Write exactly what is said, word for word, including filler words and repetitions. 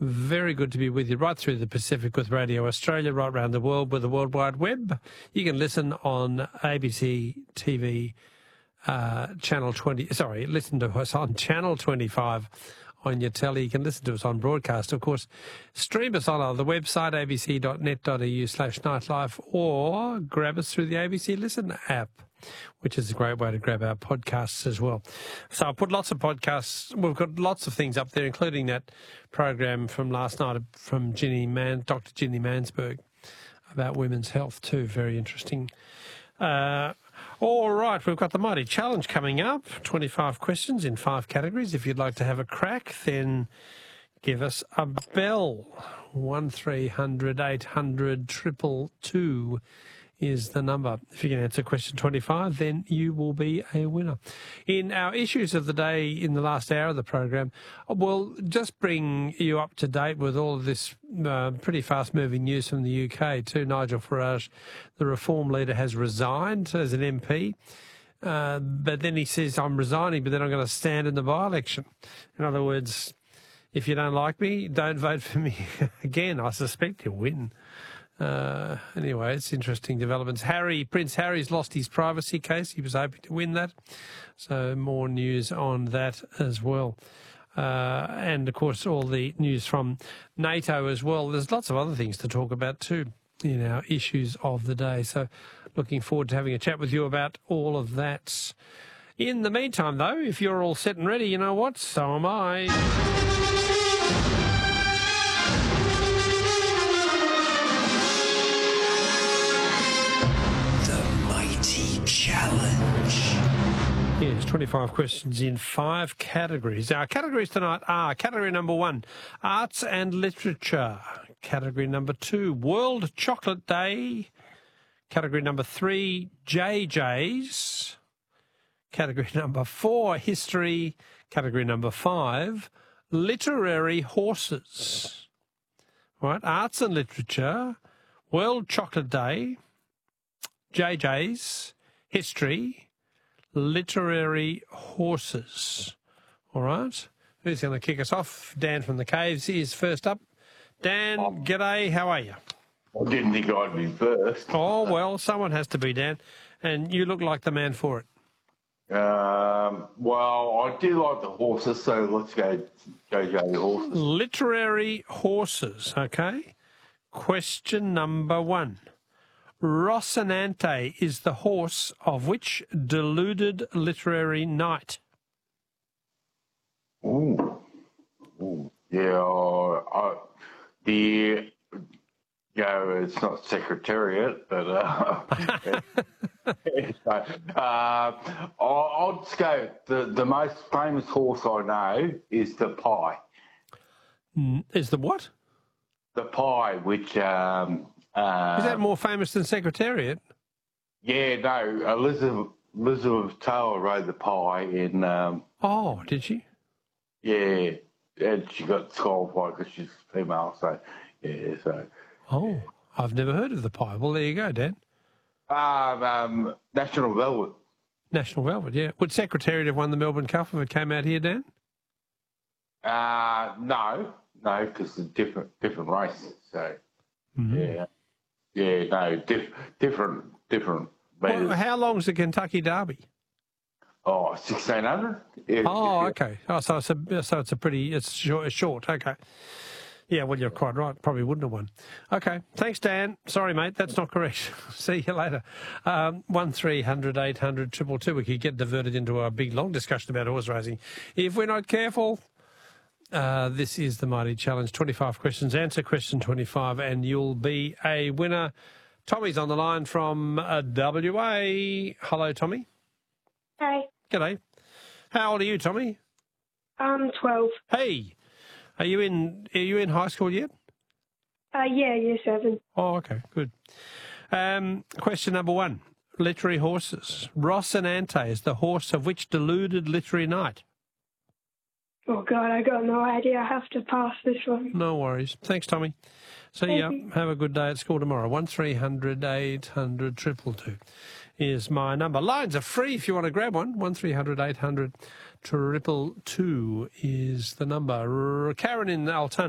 Very good to be with you right through the Pacific with Radio Australia, right around the world with the World Wide Web. You can listen on A B C T V uh, channel twenty. Sorry, listen to us on channel twenty-five on your telly. You can listen to us on broadcast, of course. Stream us on the website abc.net.au slash nightlife, or grab us through the A B C Listen app, which is a great way to grab our podcasts as well. So I put lots of podcasts. We've got lots of things up there, including that program from last night from Ginny Man, Doctor Ginny Mansberg, about women's health too. Very interesting. Uh, all right, we've got the Mighty Challenge coming up. twenty-five questions in five categories. If you'd like to have a crack, then give us a bell. one three hundred eight hundred two two two is the number. If you can answer question twenty-five, then you will be a winner. In our issues of the day in the last hour of the program, we'll just bring you up to date with all of this uh, pretty fast-moving news from the U K too. Nigel Farage, the Reform leader, has resigned as an M P. Uh, but then he says, I'm resigning, but then I'm going to stand in the by-election. In other words, if you don't like me, don't vote for me again. I suspect he'll win. Uh, anyway, it's interesting developments. Harry, Prince Harry's lost his privacy case. He was hoping to win that. So more news on that as well. Uh, and, of course, all the news from NATO as well. There's lots of other things to talk about too in our issues of the day. So looking forward to having a chat with you about all of that. In the meantime, though, if you're all set and ready, you know what? So am I. Challenge. Yes, twenty-five questions in five categories. Our categories tonight are category number one, arts and literature. Category number two, World Chocolate Day. Category number three, J J's. Category number four, history. Category number five, literary horses. All right, arts and literature, World Chocolate Day, J J's, history, literary horses. All right. Who's going to kick us off? Dan from the Caves is first up. Dan, um, g'day. How are you? I didn't think I'd be first. Oh, well, someone has to be, Dan. And you look like the man for it. Um, well, I do like the horses, so let's go J J horses. Literary horses, okay. Question number one. Rocinante is the horse of which deluded literary knight? Ooh. Ooh. Yeah, I, the, yeah, it's not Secretariat, but uh, so, uh, I'll just go, the, the most famous horse I know is the Pie. Is the what? The Pie, which... Um, Uh, Is that more famous than Secretariat? Yeah, no. Elizabeth Elizabeth Taylor rode the Pie in. Um, oh, did she? Yeah, and she got disqualified because she's female. So, yeah. So. Oh, I've never heard of the Pie. Well, there you go, Dan. Um, um, National Velvet. National Velvet, yeah. Would Secretariat have won the Melbourne Cup if it came out here, Dan? Uh no, no, because it's different different races. So, mm-hmm. yeah. Yeah, no, diff, different, different. Well, how long's the Kentucky Derby? Oh, sixteen hundred. If, oh, if okay. Oh, so it's a so it's a pretty it's short. It's short. Okay. Yeah, well, you're quite right. Probably wouldn't have won. Okay, thanks, Dan. Sorry, mate, that's not correct. See you later. Um, one three hundred eight hundred triple two. We could get diverted into a big long discussion about horse racing if we're not careful. Uh, this is the Mighty Challenge. twenty-five questions. Answer question twenty-five and you'll be a winner. Tommy's on the line from uh, W A. Hello, Tommy. Hey. G'day. How old are you, Tommy? I'm twelve. Hey. Are you in Are you in high school yet? Uh, yeah, year seven. Oh, okay, good. Um, question number one. Literary horses. Rocinante is the horse of which deluded literary knight? Oh, God, I got no idea. I have to pass this one. No worries. Thanks, Tommy. See ya. Have a good day at school tomorrow. one three hundred eight hundred two two two is my number. Lines are free if you want to grab one. one three hundred eight hundred two two two is the number. Karen in Altona.